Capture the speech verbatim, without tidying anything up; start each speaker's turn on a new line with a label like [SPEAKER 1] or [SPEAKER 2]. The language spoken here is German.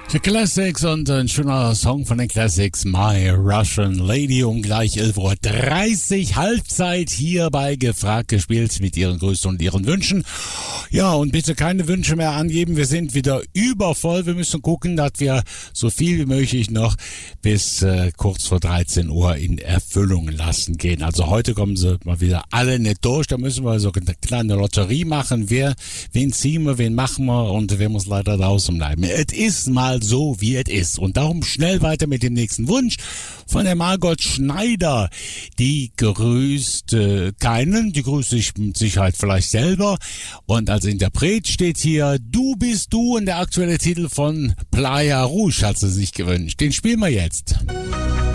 [SPEAKER 1] The Classics und ein schöner Song von den Classics, My Russian Lady, um gleich elf Uhr dreißig, Halbzeit hier bei Gefragt gespielt mit Ihren Grüßen und Ihren Wünschen. Ja, und bitte keine Wünsche mehr angeben, wir sind wieder übervoll, wir müssen gucken, dass wir so viel wie möglich noch bis äh, kurz vor dreizehn Uhr in Erfüllung lassen gehen. Also heute kommen sie mal wieder alle nicht durch, da müssen wir so eine kleine Lotterie machen, wer, wen ziehen wir, wen machen wir und wer muss leider draußen bleiben. Es ist mal so, wie es ist. Und darum schnell weiter mit dem nächsten Wunsch von der Margot Schneider. Die grüßt äh, keinen, die grüßt sich mit Sicherheit vielleicht selber. Und als Interpret steht hier Du bist du und der aktuelle Titel von Playa Rouge hat sie sich gewünscht. Den spielen wir jetzt.